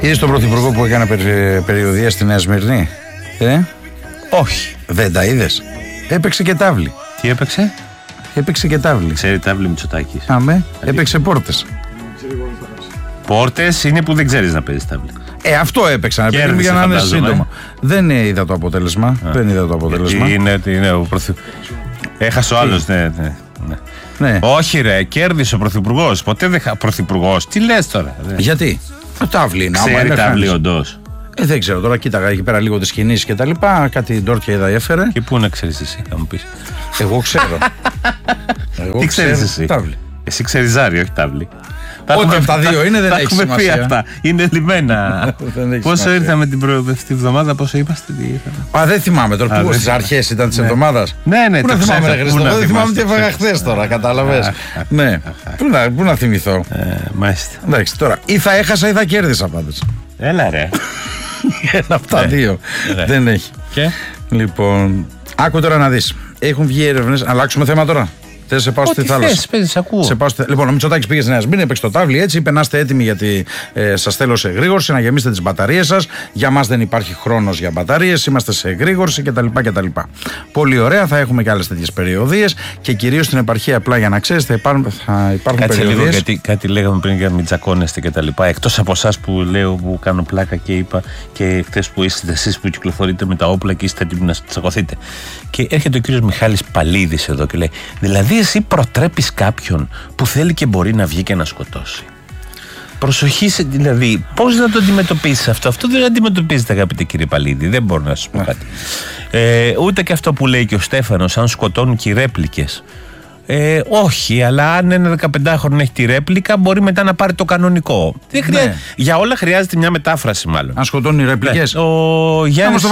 Είδες τον πρωθυπουργό που έκανε περιοδεία στη Νέα Σμύρνη? Όχι. Δεν τα είδες? Έπαιξε και τάβλη. Τι έπαιξε? Έπαιξε και τάβλη. Ξέρει τάβλη Μητσοτάκης. Αμέ, έπαιξε πόρτες. Πόρτες είναι που δεν ξέρεις να παίζεις τάβλη. Αυτό έπαιξαν. Κέρδισε, για να είναι φαντάζομαι. σύντομα. Δεν είδα το αποτέλεσμα. Δεν είδα το αποτέλεσμα. Είναι ο έχασε ο άλλος, ναι. Όχι ρε, κέρδισε ο πρωθυπουργός. Ποτέ δεν πρωθυπουργός. Τι λες τώρα? Γιατί? Τάβλη είναι. Ξέρει τάβλη όντως. Δεν ξέρω, τώρα κοίταγα εκεί πέρα λίγο τις κινήσεις και τα λοιπά. Κάτι ντόρτια είδα έφερε. Και πού να ξέρεις εσύ, θα μου πεις? Εγώ ξέρω. Τι ξέρεις εσύ? Τάβλη. Εσύ ξέρεις ζάρι, όχι τάβλη. Ό,τι από τα δύο είναι, δεν έχει σημασία. Αυτά. Είναι λιμένα. Πόσο ήρθαμε την προηγούμενη εβδομάδα, πόσο είπαστε? Δεν θυμάμαι τώρα. Πού στις αρχές ήταν της εβδομάδας? Ναι, πού να θυμάμαι, ρε Χριστό? Δεν θυμάμαι τι έφαγα χθες τώρα, κατάλαβες? Ναι. Πού να θυμηθώ? Μάλιστα. Εντάξει, τώρα ή θα έχασα ή θα κέρδισα πάντως. Έλα ρε. Ένα από τα δύο. Δεν έχει. Λοιπόν, άκου τώρα να δεις. Έχουν βγει έρευνες. Αλλάξουμε θέμα τώρα. Θες σε πάω στη θάλασσα? Λοιπόν, ο Μητσοτάκης πήγε στη Νέα Σμύρνη, έπαιξε το τάβλι έτσι. Είπε να είστε έτοιμοι γιατί σας θέλω σε εγρήγορση, να γεμίσετε τις μπαταρίες σας. Για μας δεν υπάρχει χρόνος για μπαταρίες, είμαστε σε εγρήγορση κτλ. Πολύ ωραία, θα έχουμε και άλλες τέτοιες περιοδίες και κυρίως στην επαρχία, απλά για να ξέρεις, θα υπάρχουν Κάτσε περιοδίες. Λίγο, γιατί κάτι λέγαμε πριν για μην τσακώνεστε κτλ. Εκτός από εσάς που λέω, που κάνω πλάκα και είπα, και χθες που είστε εσείς που κυκλοφορείτε με τα όπλα και είστε έτοιμοι να τσακωθείτε. Και έρχεται ο κύριος Μιχάλης Παλίδης εδώ και λέει: δηλαδή εσύ προτρέπεις κάποιον που θέλει και μπορεί να βγει και να σκοτώσει? Προσοχή δηλαδή, πώς να το αντιμετωπίσεις αυτό? Αυτό δεν αντιμετωπίζεται, αγαπητέ κύριε Παλίδη, δεν μπορώ να σας πω κάτι. Ούτε και αυτό που λέει και ο Στέφανος, αν σκοτώνουν και οι ρέπλικες. Όχι, αλλά αν ένα 15χρονο έχει τη ρέπλικα, μπορεί μετά να πάρει το κανονικό. Ναι. Για όλα χρειάζεται μια μετάφραση, μάλλον. Αν σκοτώνουν οι ρέπλικες. Ο Γιάννης,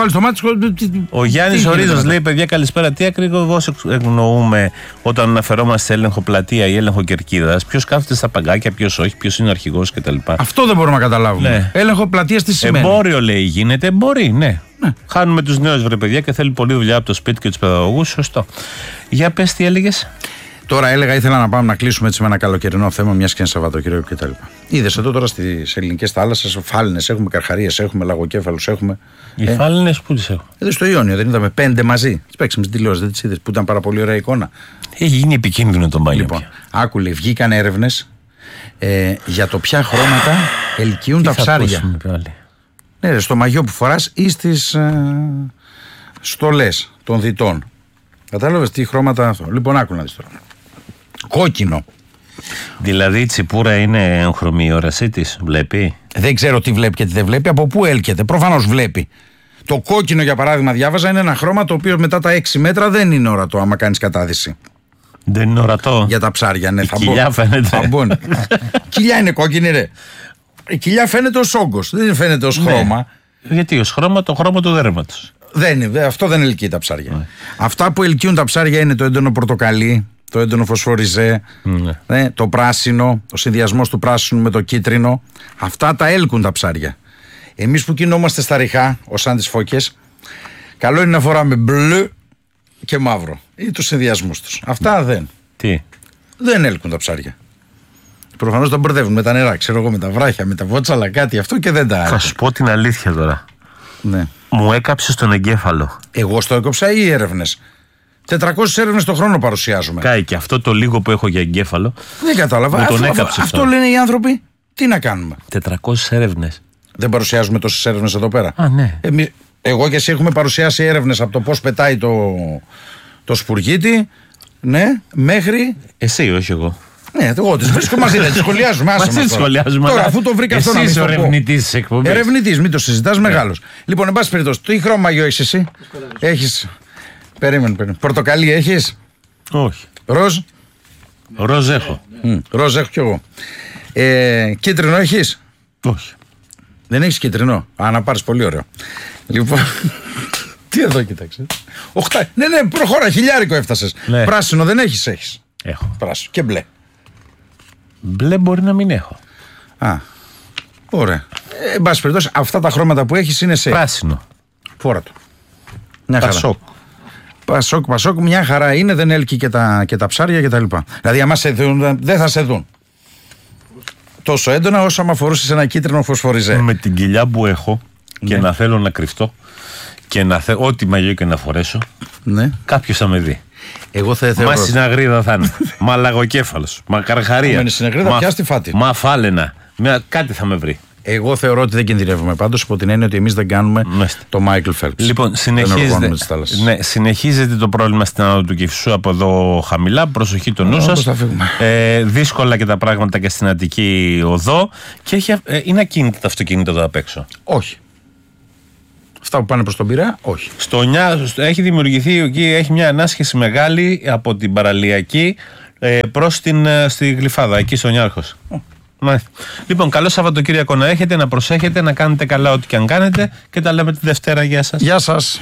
ο Γιάννης ο Ρίζος λέει: παιδιά, καλησπέρα. Τι ακριβώς εννοούμε όταν αναφερόμαστε σε έλεγχο πλατεία ή έλεγχο κερκίδας? Ποιος κάθεται στα παγκάκια, ποιος όχι, ποιος είναι ο αρχηγός κτλ. Αυτό δεν μπορούμε να καταλάβουμε. Ναι. Έλεγχο πλατείας τι σημαίνει? Εμπόριο λέει γίνεται, μπορεί, ναι. Χάνουμε τους νέους βρε παιδιά και θέλει πολλή δουλειά από το σπίτι και τους παιδαγωγούς. Σωστό. Για πες, τι έλεγες? Τώρα ήθελα να πάμε να κλείσουμε έτσι με ένα καλοκαιρινό θέμα, μιας και είναι Σαββατοκύριακο κτλ. Είδες εδώ τώρα στις ελληνικές θάλασσες φάλαινες, έχουμε καρχαρίες, έχουμε λαγοκέφαλους, έχουμε. Οι φάλαινες πού τις έχουμε? Εδώ στο Ιόνιο, δεν είδαμε 5 μαζί. Τις παίξαμε στην τηλεόραση, δεν τις είδες που ήταν πάρα πολύ ωραία εικόνα? Έχει γίνει επικίνδυνο το μπάνιο. Λοιπόν, άκουλε, βγήκαν έρευνες για το ποια χρώματα ελκύουν τα ψάρια. Ναι, στο μαγιό που φοράς ή στις στολές των διτών. Κατάλαβες τι χρώματα αυτό? Λοιπόν, άκου να δεις τώρα. Κόκκινο. Δηλαδή η τσιπούρα είναι εγχρωμή η όρασή της, βλέπει? Δεν ξέρω τι βλέπει και τι δεν βλέπει, από πού έλκεται. Προφανώς βλέπει. Το κόκκινο, για παράδειγμα, διάβαζα, είναι ένα χρώμα το οποίο μετά τα 6 μέτρα δεν είναι ορατό άμα κάνεις κατάδυση. Δεν είναι ορατό. Για τα ψάρια, ναι. Η κοιλιά φαίνεται. Κοιλιά είναι κόκκινη, ρε. Η κοιλιά φαίνεται ως όγκος, δεν φαίνεται ως χρώμα. Γιατί ως χρώμα, το χρώμα του δέρματος. Αυτό δεν ελκύει τα ψάρια. Αυτά που ελκύουν τα ψάρια είναι το έντονο πορτοκαλί, το έντονο φωσφοριζέ, το πράσινο, ο συνδυασμός του πράσινου με το κίτρινο. Αυτά τα έλκουν τα ψάρια. Εμείς που κινούμαστε στα ριχά, ως σαν τις φώκες, καλό είναι να φοράμε μπλε και μαύρο ή τους συνδυασμούς τους. Αυτά δεν έλκουν τα ψάρια. Προφανώς τα μπερδεύουν με τα νερά, ξέρω εγώ, με τα βράχια, με τα βότσαλα, κάτι αυτό και δεν τα. Θα σου πω την αλήθεια τώρα. Ναι. Μου έκαψε στον εγκέφαλο. Εγώ στο έκοψα ή οι έρευνες? 400 έρευνες το χρόνο παρουσιάζουμε. Κάει και αυτό το λίγο που έχω για εγκέφαλο. Δεν κατάλαβα. Αυτό λένε οι άνθρωποι. Τι να κάνουμε? 400 έρευνες. Δεν παρουσιάζουμε τόσες έρευνες εδώ πέρα? Ναι. Εγώ και εσύ έχουμε παρουσιάσει έρευνες από το πώς πετάει το σπουργίτι, ναι, μέχρι. Εσύ, όχι εγώ. Ναι, εγώ τις βρίσκω μαζί, δεν τις σχολιάζουμε. Τώρα, αφού το βρήκα αυτό να μην. Εσύ ο ερευνητής της εκπομπής. Ερευνητής, μην το συζητάς, μεγάλος. Λοιπόν, εν πάση περιπτώσει, τι χρώμα μαγιό έχεις εσύ? Έχεις. Περίμενε. Πορτοκαλί έχεις? Όχι. Ροζ? Ροζ έχω. Ροζ έχω κι εγώ. Κίτρινο έχεις? Όχι. Δεν έχεις κίτρινο? Να πάρεις, πολύ ωραίο. Λοιπόν. Τι εδώ κοίταξε? Ναι, προχώρα, χιλιάρικο έφτασες. Πράσινο δεν έχεις? Έχεις. Έχω. Πράσινο και μπλε. Μπλε μπορεί να μην έχω. Ωραία. Εν πάση περιπτώσει, αυτά τα χρώματα που έχεις είναι σε. Πράσινο. Φόρα του. Μια χαρά. Πασόκ, μια χαρά είναι, δεν έλκει και τα ψάρια κτλ. Δηλαδή, άμα σε δουν, δεν θα σε δουν. τόσο έντονα όσο με αφορούσε σε ένα κίτρινο φωσφοριζέ. Με την κοιλιά που έχω και να θέλω να κρυφτώ και να θέλω ό,τι μαγειό και να φορέσω, κάποιος θα με δει. Εγώ θα θεωρώ. Μα συναγρίδα θα είναι. Μα λαγοκέφαλος. Μα καρχαρία. Μα συναγρίδα, πια στη φάτη. Μα φάλαινα. Κάτι θα με βρει. Εγώ θεωρώ ότι δεν κινδυνεύουμε πάντως, υπό την έννοια ότι εμείς δεν κάνουμε το Michael Phelps. Λοιπόν, συνεχίζεται το πρόβλημα στην Άνω του Κηφισού από εδώ χαμηλά. Προσοχή το νου σας. Δύσκολα και τα πράγματα και στην Αττική Οδό. Και είναι ακίνητα τα αυτοκίνητα εδώ απ' έξω. Όχι. Αυτά που πάνε προς τον Πειραιά, όχι. Έχει δημιουργηθεί εκεί, έχει μια ανάσχεση μεγάλη από την παραλιακή προς στη Γλυφάδα, εκεί στο Νιάρχος. Λοιπόν, καλό Σαββατοκύριακο να έχετε, να προσέχετε, να κάνετε καλά ό,τι και αν κάνετε και τα λέμε τη Δευτέρα. Γεια σας. Γεια σας.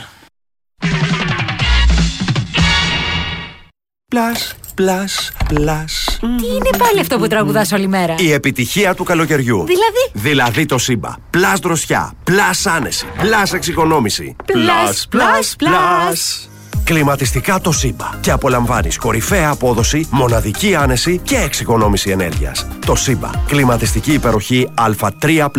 Πλάς. Τι είναι πάλι αυτό που τραγουδάς όλη μέρα? Η επιτυχία του καλοκαιριού. Δηλαδή το Σύμπα. Πλάς δροσιά, πλάς άνεση, πλάς εξοικονόμηση. Πλάς. Κλιματιστικά το Σύμπα. Και απολαμβάνεις κορυφαία απόδοση, μοναδική άνεση και εξοικονόμηση ενέργειας. Το Σύμπα. Κλιματιστική υπεροχή Α3+.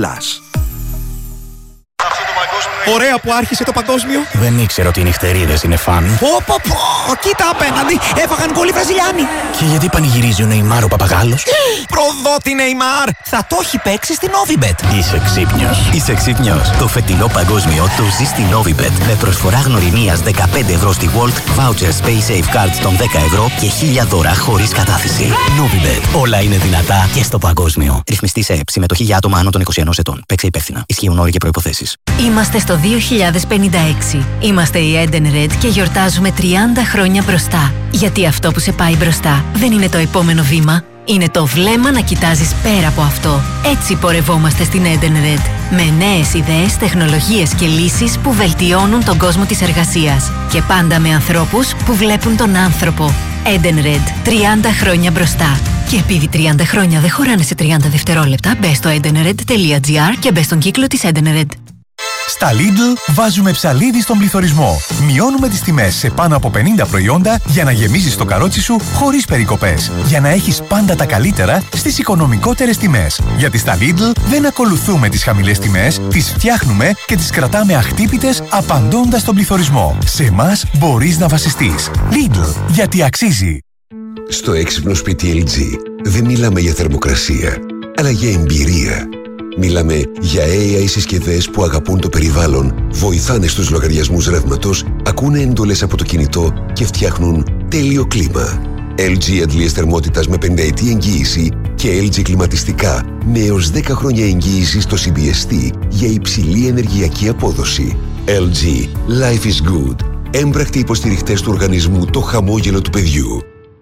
Ωραία που άρχισε το παγκόσμιο. Δεν ήξερα ότι οι νυχτερίδες είναι φαν. Κοίτα απέναντι, έφαγαν γκολ οι Βραζιλιάνοι. Και γιατί πανηγυρίζει ο Νεϊμάρ ο Παπαγάλος? Προδότη Νεϊμάρ, θα το έχει παίξει στην Novibet. Είσαι ξύπνιος. Το φετινό παγκόσμιο το ζει στην Novibet. Με προσφορά γνωριμίας 15 ευρώ στη World, voucher Space Safe Cards των 10 ευρώ και 1000 δώρα χωρίς κατάθεση. Novibet. Όλα είναι δυνατά και στο παγκόσμιο. Ρυθμιστή σε ΕΠ. Συμμετοχή για άτομα άνω των 21 ετών. Παίξε υπεύθυνα. Ισχύουν όροι και προϋποθέσεις. Είμαστε στο 2056. Είμαστε η Eden Red και γιορτάζουμε 30 χρόνια μπροστά. Γιατί αυτό που σε πάει μπροστά δεν είναι το επόμενο βήμα. Είναι το βλέμμα να κοιτάζεις πέρα από αυτό. Έτσι πορευόμαστε στην Eden Red. Με νέες ιδέες, τεχνολογίες και λύσεις που βελτιώνουν τον κόσμο της εργασίας. Και πάντα με ανθρώπους που βλέπουν τον άνθρωπο. Eden Red. 30 χρόνια μπροστά. Και επειδή 30 χρόνια δεν χωράνε σε 30 δευτερόλεπτα, μπες στο edenred.gr και μπες στον κύκλο της Eden Red. Στα Lidl βάζουμε ψαλίδι στον πληθωρισμό. Μειώνουμε τις τιμές σε πάνω από 50 προϊόντα για να γεμίζεις το καρότσι σου χωρίς περικοπές. Για να έχεις πάντα τα καλύτερα στις οικονομικότερες τιμές. Γιατί στα Lidl δεν ακολουθούμε τις χαμηλές τιμές, τις φτιάχνουμε και τις κρατάμε αχτύπητες απαντώντας στον πληθωρισμό. Σε εμάς μπορείς να βασιστείς. Lidl, γιατί αξίζει. Στο έξυπνο σπίτι LG δεν μιλάμε για θερμοκρασία, αλλά για εμπειρία. Μιλάμε για AI συσκευές που αγαπούν το περιβάλλον, βοηθάνε στους λογαριασμούς ρεύματος, ακούνε εντολές από το κινητό και φτιάχνουν τέλειο κλίμα. LG αντλίες θερμότητας με 50ετή εγγύηση και LG κλιματιστικά με έως 10 χρόνια εγγύηση στο CBST για υψηλή ενεργειακή απόδοση. LG. Life is good. Έμπρακτοι υποστηριχτές του οργανισμού Το Χαμόγελο του Παιδιού.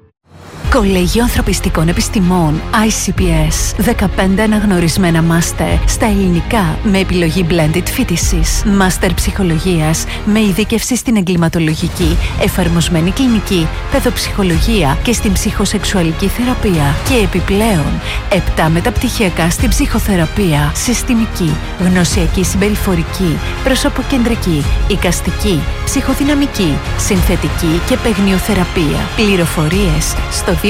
Κολέγιο Ανθρωπιστικών Επιστημών ICPS. 15 αναγνωρισμένα μάστερ στα ελληνικά με επιλογή blended φοιτησης. Μάστερ ψυχολογίας με ειδίκευση στην εγκληματολογική, εφαρμοσμένη κλινική, παιδοψυχολογία και στην ψυχοσεξουαλική θεραπεία. Και επιπλέον 7 μεταπτυχιακά στην ψυχοθεραπεία, συστημική, γνωσιακή συμπεριφορική, προσωποκεντρική, εικαστική, ψυχοδυναμική, συνθετική και παιγνιοθεραπεία. Πληροφορίες στο 210-645-6565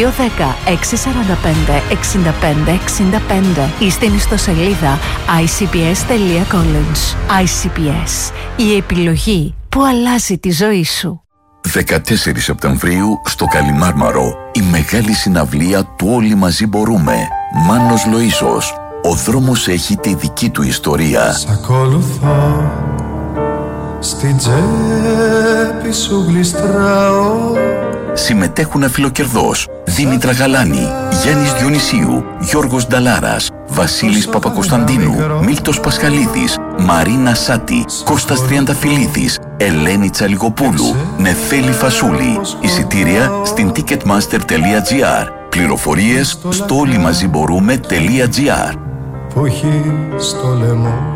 ή στην ιστοσελίδα icps.college. ICPS. Η επιλογή που αλλάζει τη ζωή σου. 14 Σεπτεμβρίου στο Καλιμάρμαρο η μεγάλη συναυλία του Όλοι Μαζί Μπορούμε. Μάνος Λοΐσος. Ο δρόμος έχει τη δική του ιστορία. Σ' ακολουθώ, στην τσέπη σου γλιστράω. Συμμετέχουν Φιλοκερδός, Δήμητρα Γαλάνη, Γιάννης Διονυσίου, Γιώργος Νταλάρας, Βασίλης Παπακοσταντίνου, Μίλτος Πασχαλίδης, Μαρίνα Σάτη, Κώστας Τριανταφυλλίδης, Ελένη Τσαλιγοπούλου, Νεφέλη Φασούλη. Εισιτήρια στην ticketmaster.gr. Πληροφορίες στο όλοιμαζιμπορούμε.gr. Που έχει στο λαιμό.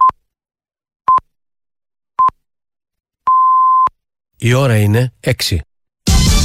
Η ώρα είναι 6.